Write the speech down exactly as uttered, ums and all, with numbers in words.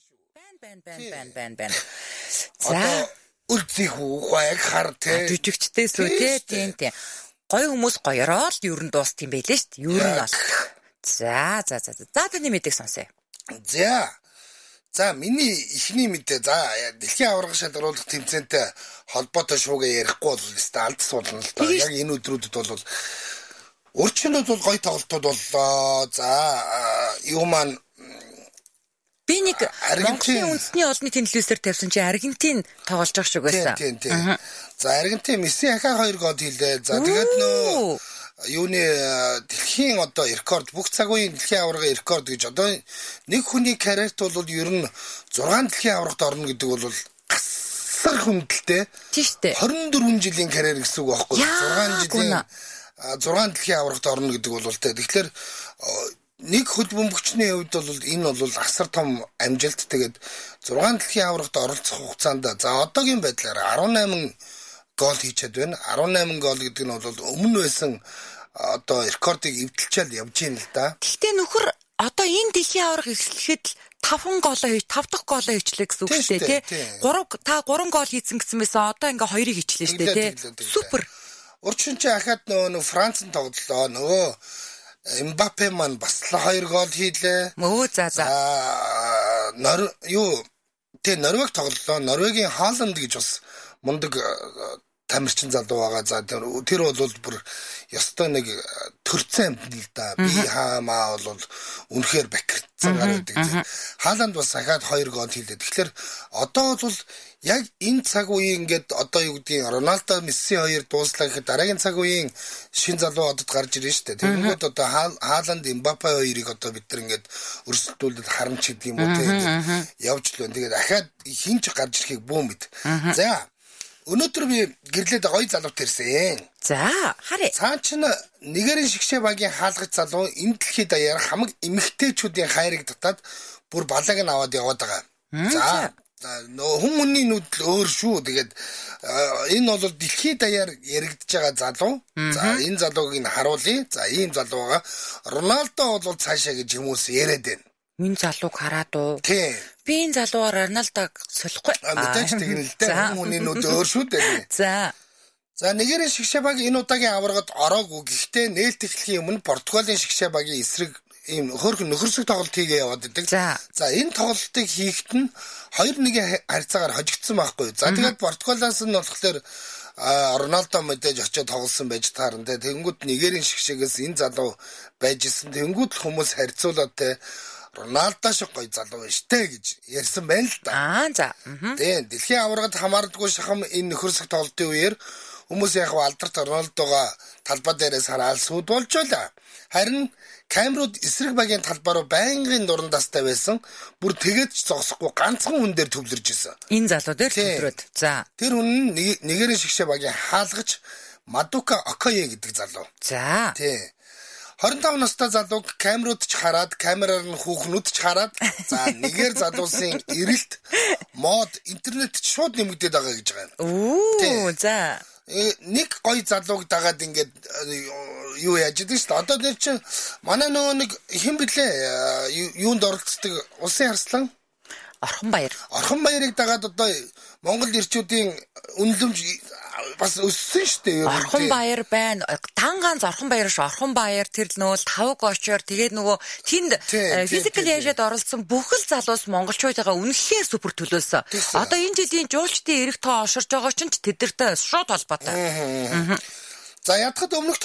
Байн байн байн байн байн. За үлцэх үгүй хар те. Жүжигчтэй шүү те. Тийм тийм. Гой хүмүүс гоёроо л ер нь дууст юм байлээ шүү дээ. Ер нь бол. За за за за. За таны мэдээг сонсъё. За. За миний ихний мэдээ за дэлхийн аварга шалгаруулах тэмцээнтэй холбоотой шуугээ ярихгүй бол өстой алдс болно л да. Яг энэ өдрүүдэд бол урьдчилан бол гоё тоглолтууд боллоо. За юу маань би нэг Монголын үндэсний олонний тэнэлвэсээр тавьсан чи Аргентин тоглож байгаа шүү гэсэн. Тийм тийм. За Аргентин Месси ахаа хоёр гол хийлээ. За тэгээд нөө юуны дэлхийн одоо рекорд бүх цаг үеийн дэлхийн аварга рекорд гэж одоо нэг хүний карьерт бол ер нь зургаан дэлхийн аваргад орно гэдэг бол гасар хүндэлтэй. Тийм шүү дээ. хорин дөрвөн жилийн карьер гэсэн үг байхгүй юу? зургаан жилийн зургаан дэлхийн аваргад орно гэдэг бол тэ. Тэгэхээр нэг хөлбөмбөгчний хувьд бол энэ бол асар том амжилт. Тэгээд зургаан дэлхийн аваргад оролцох хугацаанд за одоогийн байдлаар арван найман гол хийчихэд байна. арван найман гол гэдэг нь бол өмнө байсан одоо рекордыг эвдэлчээл явж байна л да. Гэхдээ нөхөр одоо энэ дэлхийн аварга эхлэхэд таван голоо хийж тав дахь голоо хийчлээ гэсэн үг шүү дээ тий. гурав та гурван гол хийсэн гэсэн мэсэн одоо ингээ хоёрыг хийчлээ шүү дээ тий. Супер. Урчин чи ахаад нөгөө Францын тоглолоо нөгөө Мбаппе маань бас л хоёр гол хийлээ. Өө за за. Аа нор юу тэ Норвег тоглолоо. Норвегийн Хааланд гэж бас мундаг тамирчин залуу байгаа. За тэр бол бүр ёстой нэг төрцөн амт л да. Би хаамаа бол үнэхээр бакирцсан гар байдаг. Хааланд бас ахаад хоёр гол хийлээ. Тэгэхээр одоо бол яг энэ цаг үеийн ингээд одоо юу гэдгийг Роналдо, Месси хоёр дууслаа гэхэд дараагийн цаг үеийн шин залуу одод гарч ирнэ шүү дээ. Тэгэнгүүт одоо Хааланд, Мбаппе хоёрыг одоо бид нар ингээд өрсөлдүүлээд харамч гэдэг юм уу тэгээд явж л байна. Тэгээд ахаад хин ч гарч ирэхийг бүү мэд. За өнөөдөр би гэрлээд гоё залуут ирсэн. За харъя. Цаа чин нэгэрийн шигшээ багийн хаалгач залуу энэ дэлхийд даяар хамаг эмэгтэйчүүдийн хайрыг татаад бүр балаг нь аваад яваад байгаа. За хүмүүний нүдл өөр шүү. Тэгээд энэ бол дэлхийд даяар яригдж байгаа залуу. За энэ залууг нь харуулъя. За ийм залуу байгаа. Роналдо бол цаашаа гэж хүмүүс яриад байна. Энэ залууг хараад уу? Тийм. Би энэ залуугаар Роналдог солихгүй. Мэдээж тэгнэ л дээ. Хүмүүний нүд өөр шүү дээ. За. За нэгэрийн шигшээ баг энэ удаагийн аваргад ороогүй. Гэхдээ нээлт эхлэхийн өмнө Португалийн шигшээ багийн эсрэг ийм хөөрхөн нөхөрсөг тоглолт хийгээ яваад идэг. За энэ тоглолтыг хийхэд нь хоёр нэгэн харьцаагаар хожигдсон байхгүй. За тэгээд Португалаас нь болохоор Роналдо мэдээж очиод тоглосон байж таарна те. Тэнгүүд нэгэрийн шигшээгээс энэ залуу байж исэн. Тэнгүүд л хүмүүс харьцуулаад те Роналдо шиг гоё залуу байна штэ гэж ярьсан байна л да. Аа за. Тийм дэлхийн аваргад хамаардаггүй шахам энэ нөхөрсөг тоглолтын үеэр хүмүүс яг алдарт Роналдога талбай дээрээс хараад сууд болж байлаа. Харин камерууд эсрэг багийн талбай руу байнгын дурандастай байсан. Бүр тэгээд ч зогсохгүй ганцхан хүн дээр төвлөрж исэн. Энэ залуу дээр төвлөрөөд. За. Тэр хүн нь нэгэрийн шигшээ багийн хаалгач Мадука Окое гэдэг залуу. За. Тий. хорин тав настай залууг камерууд ч хараад, камераар нь хүүхнүүд ч хараад, за нэгээр залуусын эрэлт мод интернет шууд нэмэгдээд байгаа гэж байгаа юм. Оо, за. Нэг гоё залууг дагаад ингээд юу яаж идэв шүү дээ. Одоо нэр чинь манай нөгөө нэг хэн блэ юунд оролцдог улсын харслан Орхон баяр. Орхон баярыг дагаад одоо Монгол ирчүүдийн үнэлэмж бас өссөн шүү дээ. Орхон баяр байна. Тангаан Орхон баяр ш. Орхон баяр тэр нөө тавг очоор тэгээд нөгөө тэнд физикал яажад оролцсон бүх л залуус монголчуудаа үнэхээр супер төлөөсөн. Одоо энэ жилийн жуулчдын эрэг тоо оширж байгаа чинь тэдэртэй шууд холбоотой. За ядахад өмнөх